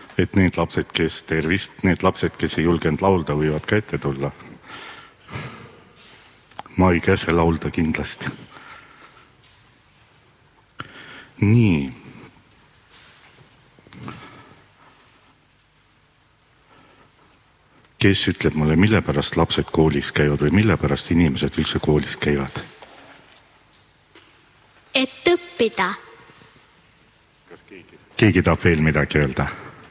et need lapsed, need lapsed, kes ei julgenud laulda, võivad ka ette tulla. Ma ei käse laulda kindlasti. Nii. Kes ütleb mulle, mille pärast lapsed koolis käivad või mille pärast inimesed üldse koolis käivad? Et õppida. Kas keegi tahab veel midagi öelda?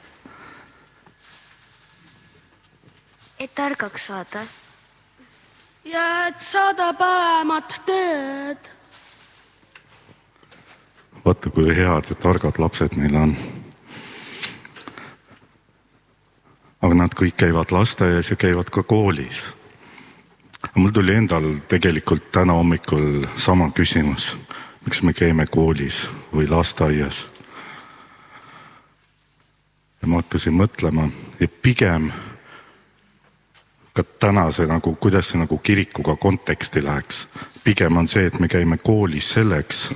Et targaks saada. Ja et saada paremat tööd. Vaata, kui head ja targad lapsed neil on. Aga nad kõik käivad lasteaias ja käivad ka koolis. Mul tuli endal tegelikult täna hommikul sama küsimus. Miks me käime koolis või lasteaias? Ja ma hakkasin mõtlema, et pigem ka täna see kuidas see kirikuga konteksti läheks. Pigem on see, et me käime koolis selleks,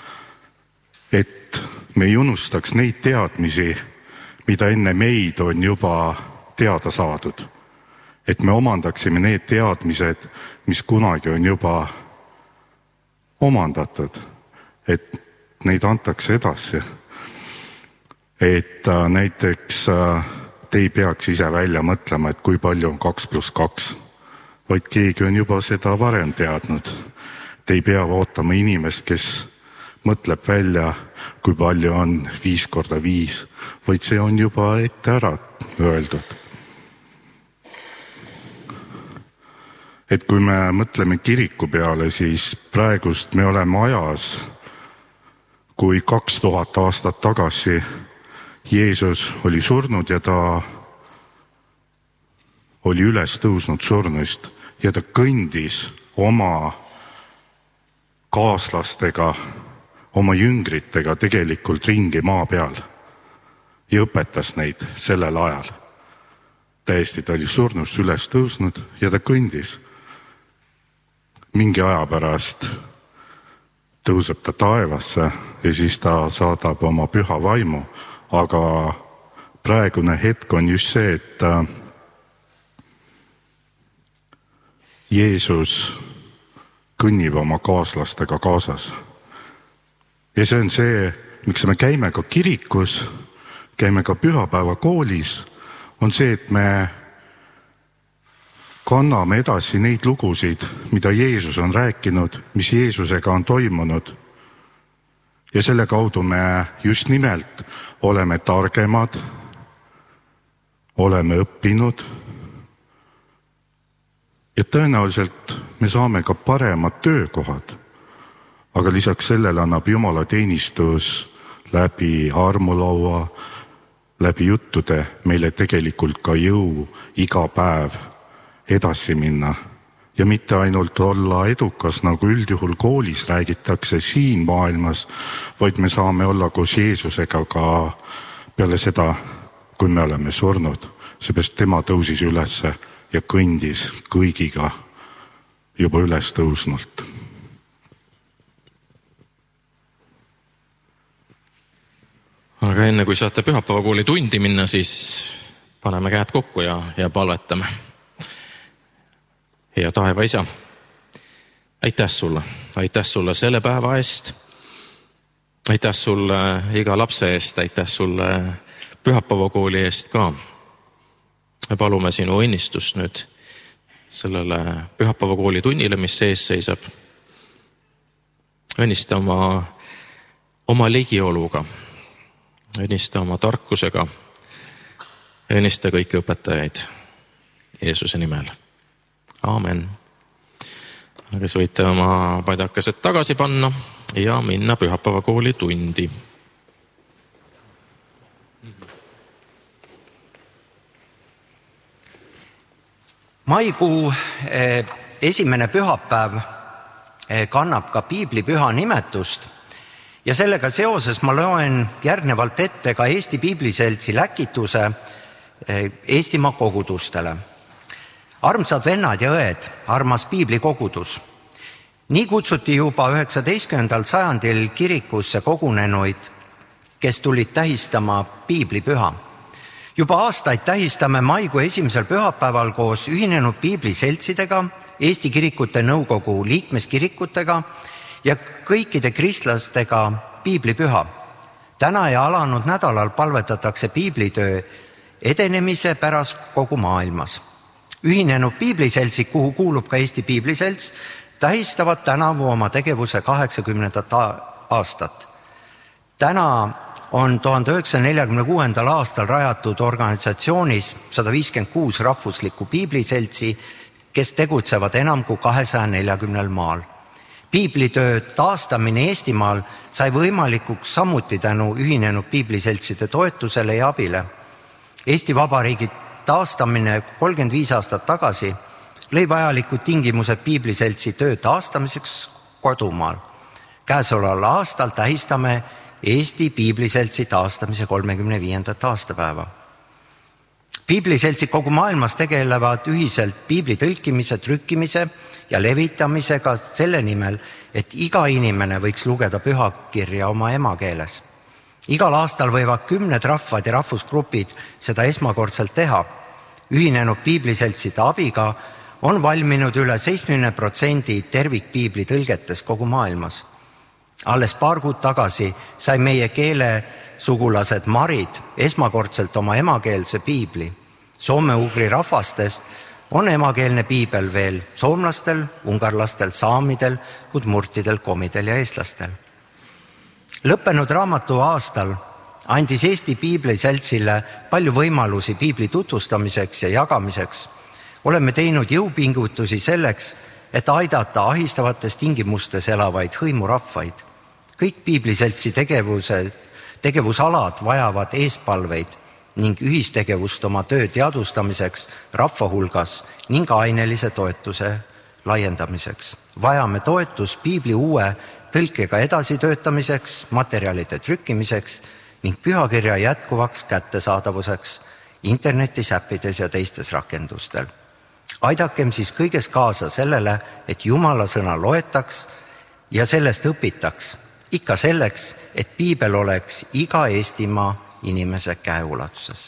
et me ei unustaks neid teadmisi, mida enne meid on juba teada saadud. Et me omandaksime need teadmised, mis kunagi on juba omandatud. Et neid antakse edasi. Et näiteks te ei peaks ise välja mõtlema, et kui palju on 2 + 2, vaid keegi on juba seda varem teadnud. Te ei pea ootama inimest, kes mõtleb välja, kui palju on 5 × 5, vaid see on juba ette ära öeldud. Et kui me mõtleme kiriku peale, siis praegust me oleme ajas, kui 2000 aastat tagasi Jeesus oli surnud ja ta oli üles tõusnud surnuist ja ta kõndis oma kaaslastega, oma jüngritega tegelikult ringi maa peal ja õpetas neid sellel ajal. Täiesti ta oli surnust üles tõusnud ja ta kõndis. Mingi aja pärast tõuseb ta taevasse ja siis ta saadab oma püha vaimu, aga praegune hetk on just see, et Jeesus kõnnib oma kaaslastega kaasas. Ja see on see, miks me käime ka kirikus, käime ka pühapäeva koolis, on see, et me kanname edasi neid lugusid, mida Jeesus on rääkinud, mis Jeesusega on toimunud. Ja selle kaudu me just nimelt oleme targemad, oleme õppinud ja tõenäoliselt me saame ka paremad töökohad. Aga lisaks sellele annab Jumala teenistus läbi armulaua, läbi juttude meile tegelikult ka jõu iga päev edasi minna ja mitte ainult olla edukas, nagu üldjuhul koolis räägitakse siin maailmas, vaid me saame olla koos Jeesusega ka peale seda, kui me oleme surnud, seepärast tema tõusis üles ja kõndis kõigiga juba üles tõusnult. Aga enne kui saate pühapäevakooli tundi minna, siis paneme käed kokku ja palvetame. Hea taeva isa, aitäh sulle selle päeva eest, aitäh sulle iga lapse eest, aitäh sulle pühapäevakooli eest ka. Palume sinu õnnistust nüüd sellele pühapäevakooli tunnile, mis sees seisab. Õnnista oma ligioluga, õnnista oma tarkusega, õnnista kõiki õpetajaid Jeesuse nimel. Aamen. Aga võite oma padjakesed tagasi panna ja minna pühapäevakooli tundi. Maikuu esimene pühapäev kannab ka piiblipüha nimetust ja sellega seoses ma loen järgnevalt ette ka Eesti Piibliseltsi läkituse Eestimaa kogudustele. Armsad vennad ja õed, armas piiblikogudus. Nii kutsuti juba 19. sajandil kirikusse kogunenuid, kes tulid tähistama piiblipüha. Juba aastaid tähistame maikuu esimesel pühapäeval koos Ühinenud Piibliseltsidega, Eesti Kirikute Nõukogu liikmeskirikutega ja kõikide kristlastega piiblipüha. Täna ja alanud nädalal palvetatakse piiblitöö edenemise pärast kogu maailmas. Ühinenud Piibliseltsid, kuhu kuulub ka Eesti Piibliselts, tähistavad tänavu oma tegevuse 80. aastat. Täna on 1946. aastal rajatud organisatsioonis 156 rahvuslikku piibliseltsi, kes tegutsevad enam kui 240 maal. Piiblitöö taastamine Eestimaal sai võimalikuks samuti tänu Ühinenud Piibliseltside toetusele ja abile. Eesti Vabariigi taastamine 35 aastat tagasi lõi vajalikud tingimused piibliseltsi töö taastamiseks kodumaal. Käesoleval aastal tähistame Eesti Piibliseltsi taastamise 35. aastapäeva. Piibliseltsid kogu maailmas tegelevad ühiselt piibli tõlkimise, trükkimise ja levitamisega selle nimel, et iga inimene võiks lugeda pühakirja oma emakeeles. Igal aastal võivad 10 rahvad ja rahvusgrupid seda esmakordselt teha. Ühinenud Piibliseltside abiga on valminud üle 70% tervikpiibli tõlgetest kogu maailmas. Alles paar kuud tagasi sai meie keelesugulased marid esmakordselt oma emakeelse piibli. Soome-ugri rahvastest on emakeelne piibel veel soomlastel, ungarlastel, saamidel, udmurtidel, komidel ja eestlastel. Lõppenud raamatu aastal andis Eesti Piibliseltsile palju võimalusi piibli tutvustamiseks ja jagamiseks. Oleme teinud jõupingutusi selleks, et aidata ahistavates tingimustes elavaid hõimurahvaid. Kõik Piibliseltsi tegevusalad vajavad eespalveid ning ühistegevust oma töö teadvustamiseks rahva hulgas ning ainelise toetuse laiendamiseks. Vajame toetust piibli uue tõlkega edasitöötamiseks, materjalide trükkimiseks ning pühakirja jätkuvaks kättesaadavuseks internetis, äppides ja teistes rakendustel. Aidakem siis kõiges kaasa sellele, et Jumala sõna loetaks ja sellest õpitaks, ikka selleks, et piibel oleks iga Eestimaa inimese käeulatuses.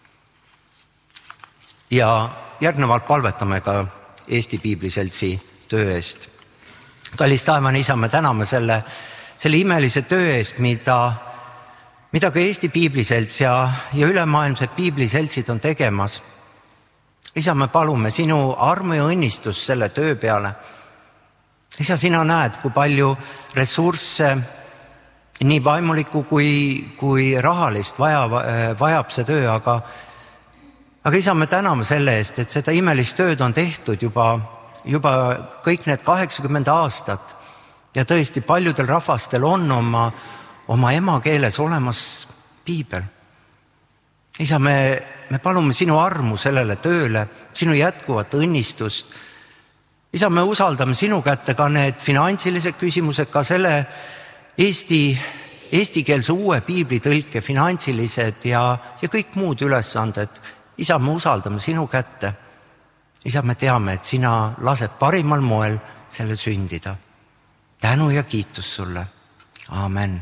Ja järgnevalt palvetame ka Eesti Piibliseltsi töö eest. Kallis taevane Isa, me täname selle imelise töö eest, mida ka Eesti Piibliselts ja ülemaailmsed piibliseltsid on tegemas. Isa, me palume sinu armu ja õnnistust selle töö peale. Isa, sina näed, kui palju ressursse, nii vaimulikku kui rahalist vajab see töö, aga Isa, me täname selle eest, et seda imelist tööd on tehtud juba kõik need 80 aastat ja tõesti paljudel rahvastel on oma emakeeles olemas piibel. Isa, me palume sinu armu sellele tööle, sinu jätkuvat õnnistust. Isa, me usaldame sinu kätte ka need finantsilised küsimused, ka selle eestikeelse uue piiblitõlke finantsilised ja kõik muud ülesanded. Isa, me usaldame sinu kätte. Isa, me teame, et sina lased parimal moel selle sündida. Tänu ja kiitus sulle. Aamen.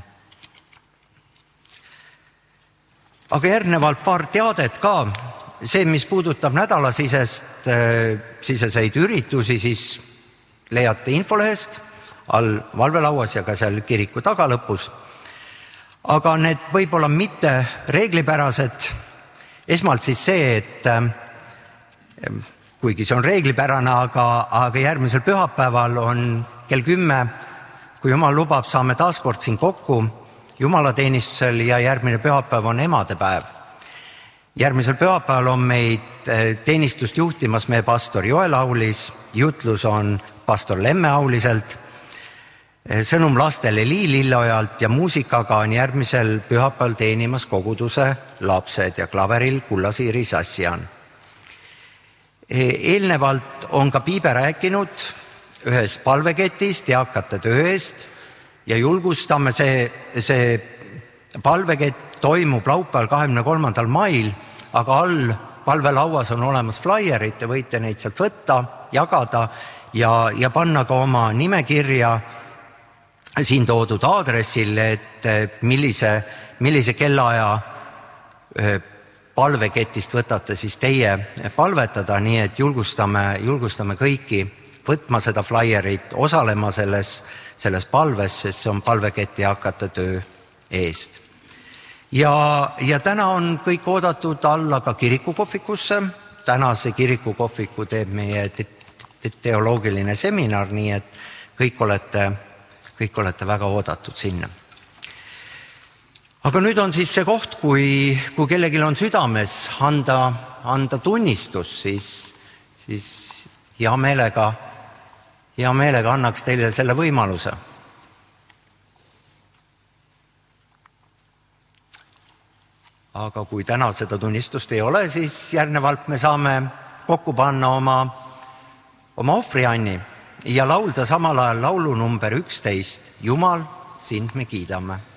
Aga järgnevalt paar teadet ka. See, mis puudutab nädalasiseseid üritusi, siis leiate infolehest all valvelauas ja ka seal kiriku tagalõpus. Aga need võib-olla mitte reeglipärased. Esmalt siis see, et kuigi see on reeglipärane, aga järgmisel pühapäeval on kell 10, kui Jumal lubab, saame taaskord siin kokku jumalateenistusel ja järgmine pühapäev on emadepäev. Järgmisel pühapäeval on meid teenistust juhtimas meie pastor Joel Aulis, jutlus on pastor Lemme Auliselt, sõnum lastele Lii Lilleojalt ja muusikaga on järgmisel pühapäeval teenimas koguduse lapsed ja klaveril Kullasiiri Sassian. Eelnevalt on ka Piibe rääkinud ühest palveketist eakate töö eest ja julgustame see palvekett toimub laupäeval 23. mail, aga all palvelauas on olemas flaierid, te võite neid sealt võtta, jagada ja panna ka oma nimekirja siin toodud aadressil, et millise kellaaja palveketist võtate, siis teie palvetada, nii et julgustame kõiki võtma seda flaierit, osalema selles palves, sest see on palveketi hakata töö eest. Ja täna on kõik oodatud alla ka kirikukohvikusse. Tänase kirikukohviku teeb meie teoloogiline seminar, nii et kõik olete väga oodatud sinna. Aga nüüd on siis see koht, kui kellelgi on südames anda tunnistus, siis hea meelega annaks teile selle võimaluse. Aga kui täna seda tunnistust ei ole, siis järgnevalt me saame kokku panna oma ohvrianni ja laulda samal ajal laulu number 11, Jumal, sind me kiidame.